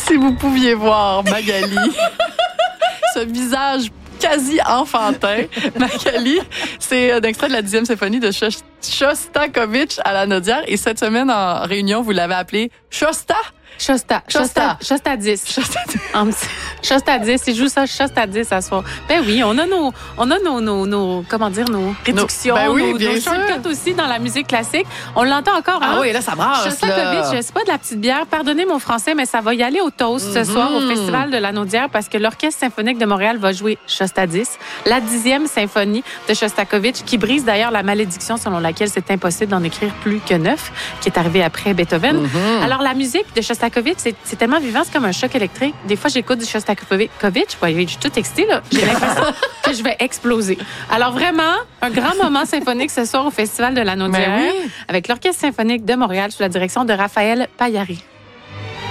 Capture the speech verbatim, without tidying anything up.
Si vous pouviez voir Magali, ce visage quasi enfantin. Magali, c'est un extrait de la dixième symphonie de Shostakovich à la Naudière. Et cette semaine, en réunion, vous l'avez appelé Shosta. Shosta. Shosta. Shosta dix. Shosta dix. Shosta dix. Il joue ça Shosta dix à soir. Ben oui, on a nos, on a nos, nos, nos comment dire, nos réductions, no, ben oui, nos, bien nos shortcuts aussi dans la musique classique. On l'entend encore, Ah hein? oui, là, ça brasse, Shostakovich, c'est pas de la petite bière. Pardonnez mon français, mais ça va y aller au toast mm-hmm. ce soir au Festival de la Naudière parce que l'Orchestre symphonique de Montréal va jouer Shosta dix, la dixième symphonie de Shostakovich, qui brise d'ailleurs la malédiction selon laquelle c'est impossible d'en écrire plus que neuf, qui est arrivée après Beethoven. Mm-hmm. Alors, la musique de Shostakovich, c'est, c'est tellement vivant, c'est comme un choc électrique. Des fois, j'écoute du Shostakovich, ouais, je suis toute excitée, là. J'ai l'impression que je vais exploser. Alors, vraiment, un grand moment symphonique ce soir au Festival de la Naudière, oui. avec l'Orchestre symphonique de Montréal sous la direction de Raphaël Paillari.